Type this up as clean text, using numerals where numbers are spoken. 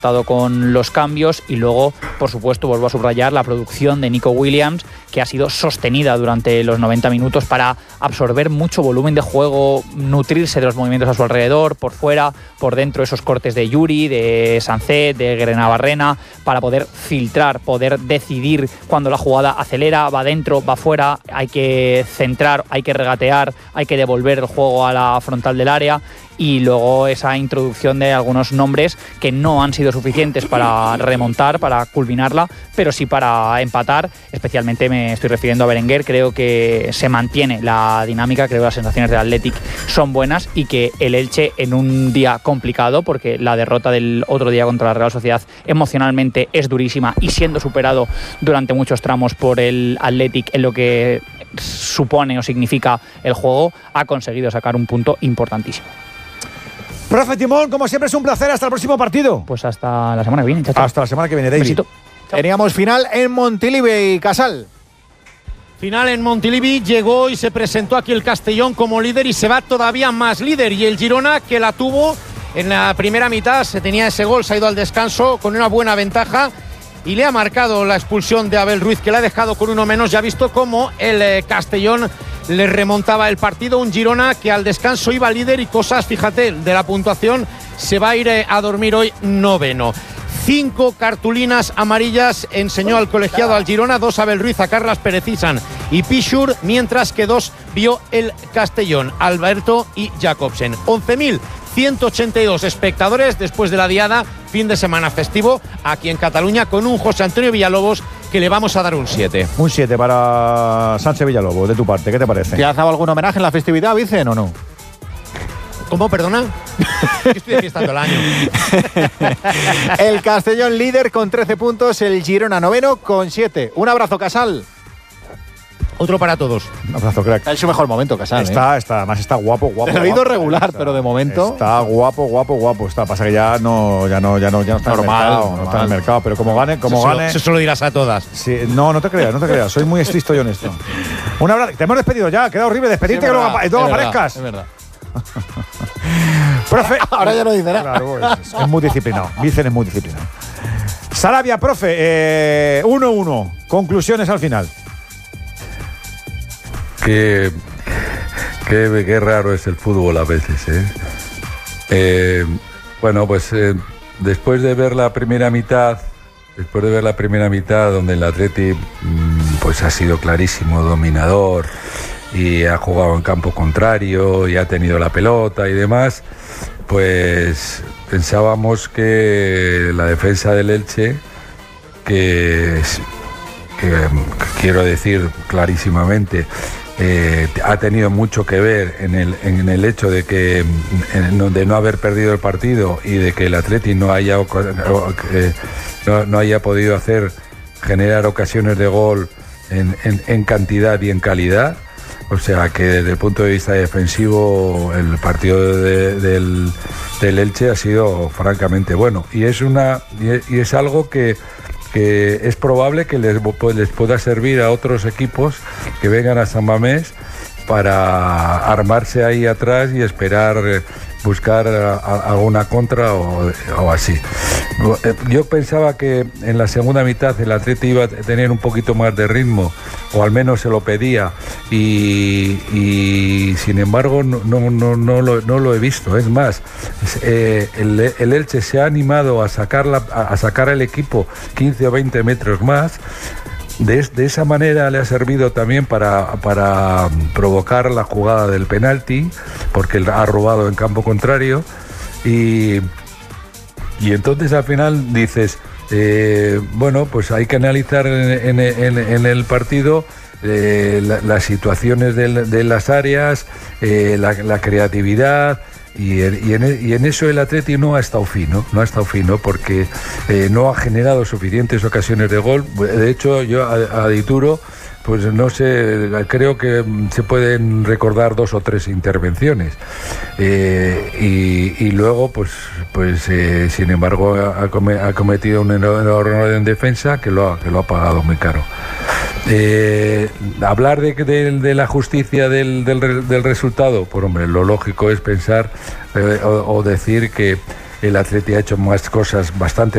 con los cambios y luego, por supuesto, vuelvo a subrayar la producción de Nico Williams, que ha sido sostenida durante los 90 minutos para absorber mucho volumen de juego, nutrirse de los movimientos a su alrededor, por fuera, por dentro, esos cortes de Yuri, de Sancet, de Grenabarrena, para poder filtrar, poder decidir cuando la jugada acelera, va dentro, va fuera, hay que centrar, hay que regatear, hay que devolver el juego a la frontal del área. Y luego esa introducción de algunos nombres que no han sido suficientes para remontar, para culminarla, pero sí para empatar. Especialmente me estoy refiriendo a Berenguer. Creo que se mantiene la dinámica, creo que las sensaciones del Athletic son buenas y que el Elche, en un día complicado, porque la derrota del otro día contra la Real Sociedad emocionalmente es durísima y siendo superado durante muchos tramos por el Athletic en lo que supone o significa el juego, ha conseguido sacar un punto importantísimo. Profe Timón, como siempre es un placer. Hasta el próximo partido. Pues hasta la semana que viene, chacho. Hasta la semana que viene, David. Besito. Teníamos final en Montilivi, Casal. Final en Montilivi, llegó y se presentó aquí el Castellón como líder y se va todavía más líder. Y el Girona, que la tuvo en la primera mitad, se tenía ese gol, se ha ido al descanso con una buena ventaja y le ha marcado la expulsión de Abel Ruiz, que la ha dejado con uno menos. Ya ha visto cómo el Castellón le remontaba el partido. Un Girona que al descanso iba líder y cosas, fíjate, de la puntuación, se va a ir a dormir hoy noveno. 5 cartulinas amarillas enseñó al colegiado al Girona, 2 Abel Ruiz, a Carlas Perecisan y Pichur, mientras que 2 vio el Castellón, Alberto y Jacobsen. 11.182 espectadores después de la diada, fin de semana festivo aquí en Cataluña, con un José Antonio Villalobos que le vamos a dar un 7. Un 7 para Sánchez Villalobos, de tu parte, ¿qué te parece? ¿Te has dado algún homenaje en la festividad, Vicen, o no? ¿Cómo, perdona? Estoy de fiesta todo el año. El Castellón líder con 13 puntos, el Girona noveno con 7. Un abrazo, Casal. Otro para todos. Un abrazo, crack. Es su mejor momento, Casal. Además está guapo. Te lo he ido regular, pero de momento. Está guapo. Está, pasa que ya no está normal, en el mercado. No está en el mercado, pero como gane. Eso se lo dirás a todas. Sí, no te creas. Soy muy estricto y honesto. Un abrazo. Te hemos despedido ya, queda horrible despedirte, sí, que luego aparezcas. Es verdad. Profe. Ahora ya no dice nada. Claro, es muy disciplinado. Vicen es muy disciplinado. Sarabia, profe, 1-1. Conclusiones al final. Qué raro es el fútbol a veces, ¿eh? Bueno, pues después de ver la primera mitad, donde el Atleti pues ha sido clarísimo dominador y ha jugado en campo contrario y ha tenido la pelota y demás, pues pensábamos que la defensa del Elche, que quiero decir clarísimamente, ha tenido mucho que ver en el hecho de que de no haber perdido el partido y de que el Atleti no haya podido generar ocasiones de gol en cantidad y en calidad. O sea que desde el punto de vista defensivo el partido del Elche ha sido francamente bueno y es algo que es probable que les pueda servir a otros equipos que vengan a San Mamés para armarse ahí atrás y esperar buscar alguna contra o así. Yo pensaba que en la segunda mitad el Atleti iba a tener un poquito más de ritmo, o al menos se lo pedía, y sin embargo no lo he visto. Es más, el Elche se ha animado a sacar al equipo 15 o 20 metros más. De esa manera le ha servido también para provocar la jugada del penalti, porque él ha robado en campo contrario, y entonces al final dices, bueno, pues hay que analizar en el partido las situaciones de las áreas, la creatividad. Y en eso el Atleti no ha estado fino porque no ha generado suficientes ocasiones de gol. De hecho, yo a Dituro, pues no sé, creo que se pueden recordar 2 o 3 intervenciones, y luego pues sin embargo ha cometido un error en defensa que lo ha pagado muy caro. Hablar de la justicia del resultado, pues hombre, lo lógico es pensar o decir que el Atleti ha hecho más cosas bastante